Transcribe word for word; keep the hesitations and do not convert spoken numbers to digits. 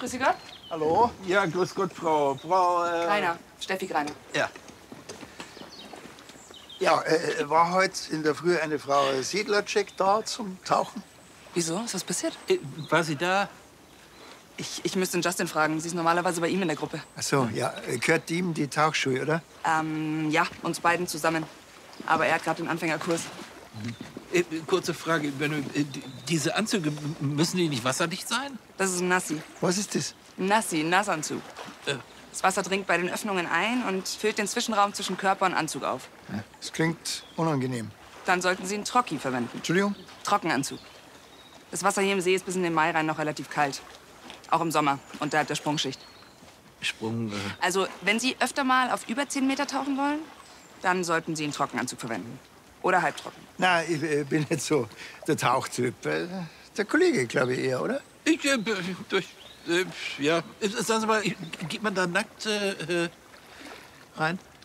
Grüß Sie Gott. Hallo? Ja, grüß Gott, Frau. Frau. Äh... Greiner. Steffi Greiner. Ja. Ja, äh, war heute in der Früh eine Frau Siedlercheck da zum Tauchen? Wieso? Ist was passiert? Äh, war sie da? Ich, ich müsste den Justin fragen. Sie ist normalerweise bei ihm in der Gruppe. Ach so, ja. Gehört ihm die Tauchschuhe, oder? Ähm, ja, uns beiden zusammen. Aber er hat gerade den Anfängerkurs. Äh, kurze Frage. Wenn, äh, diese Anzüge, müssen die nicht wasserdicht sein? Das ist ein Nassi. Was ist das? Ein Nassi, ein Nassanzug. Äh. Das Wasser dringt bei den Öffnungen ein und füllt den Zwischenraum zwischen Körper und Anzug auf. Das klingt unangenehm. Dann sollten Sie einen Trocki verwenden. Entschuldigung? Trockenanzug. Das Wasser hier im See ist bis in den Mai rein noch relativ kalt. Auch im Sommer, unterhalb der Sprungschicht. Sprung. Äh... Also, wenn Sie öfter mal auf über zehn Meter tauchen wollen, dann sollten Sie einen Trockenanzug verwenden. Oder halbtrocken. Na, ich äh, bin nicht so der Tauchtyp. Äh, der Kollege, glaube ich, eher, oder? Ich, äh, durch. Äh, ja. Sagen Sie mal, geht man da nackt äh, rein?